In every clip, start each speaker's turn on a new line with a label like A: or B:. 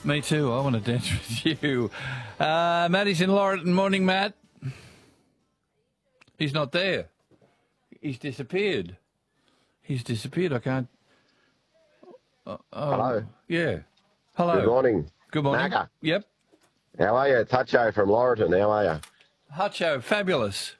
A: Me too. I want to dance with you. Matty's in Laurelton. Morning, Matt. He's not there. He's disappeared. I can't...
B: Hello.
A: Yeah. Hello.
B: Good morning.
A: Good morning.
B: Macca.
A: Yep.
B: How are you? It's Hutcho from Laurelton. How are you?
A: Hutcho, fabulous.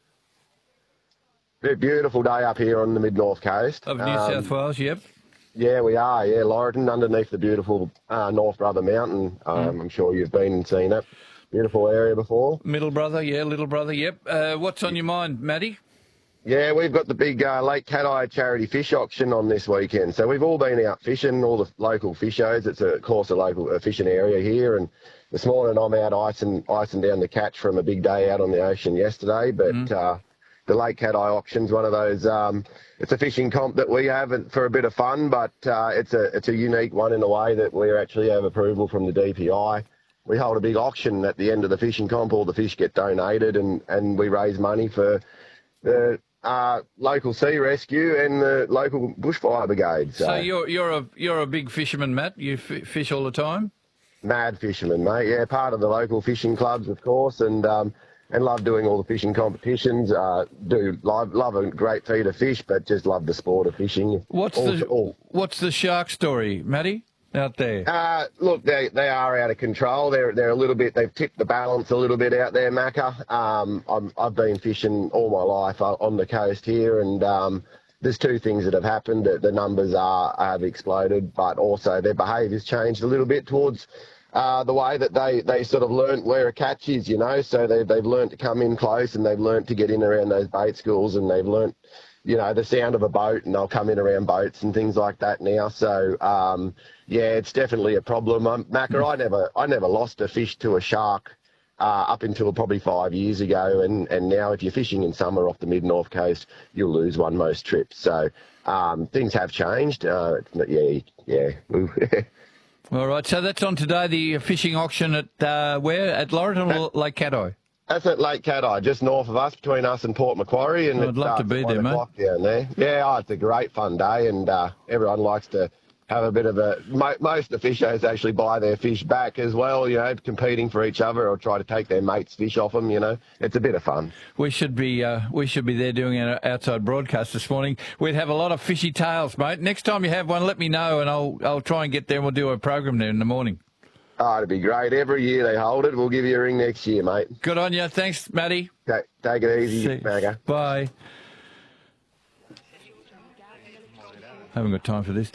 B: Beautiful day up here on the mid-north coast.
A: Of New South Wales, yep.
B: Yeah, we are. Yeah, Laurelton, underneath the beautiful North Brother Mountain. I'm sure you've been and seen it. Beautiful area before.
A: Middle Brother, yeah, Little Brother, yep. What's on your mind, Matty?
B: Yeah, we've got the big Lake Cat-Eye charity fish auction on this weekend. So we've all been out fishing, all the local fishers. It's, of course, a local fishing area here. And this morning I'm out icing down the catch from a big day out on the ocean yesterday. But the Lake Cat-Eye auction's one of those, it's a fishing comp that we have for a bit of fun, but it's a unique one in a way that we actually have approval from the DPI. We hold a big auction at the end of the fishing comp. All the fish get donated and we raise money for the local sea rescue and the local bushfire brigade.
A: So you're a big fisherman, Matt? You fish all the time?
B: Mad fisherman, mate. Yeah, part of the local fishing clubs, of course, and love doing all the fishing competitions. Love a great feed of fish, but just love the sport of fishing.
A: What's the shark story, Matty, out there?
B: Look, they are out of control. They're a little bit. They've tipped the balance a little bit out there, Macca. I've been fishing all my life on the coast here, and there's two things that have happened. The numbers have exploded, but also their behaviour's changed a little bit towards the way that they sort of learnt where a catch is, you know. So they've learnt to come in close, and they've learnt to get in around those bait schools, and they've learnt, you know, the sound of a boat, and they'll come in around boats and things like that now. So yeah, it's definitely a problem. Macca, I never lost a fish to a shark up until probably 5 years ago, and now if you're fishing in summer off the mid-north coast, you'll lose one most trips. So things have changed. Yeah.
A: All right, so that's on today, the fishing auction at where? At Laurelton or Lake Cat-Eye?
B: That's at Lake Cat-Eye, just north of us, between us and Port Macquarie. And
A: I'd love to be there, mate.
B: Down there. Yeah, it's a great fun day, and everyone likes to have a bit of a... Most of the fishers actually buy their fish back as well, you know, competing for each other or try to take their mates' fish off them, you know. It's a bit of fun.
A: We should be there doing an outside broadcast this morning. We'd have a lot of fishy tales, mate. Next time you have one, let me know, and I'll try and get there, and we'll do a program there in the morning.
B: Oh, it'd be great. Every year they hold it. We'll give you a ring next year, mate.
A: Good on you. Thanks, Matty.
B: Take it easy, Macca.
A: Bye. Haven't got time for this.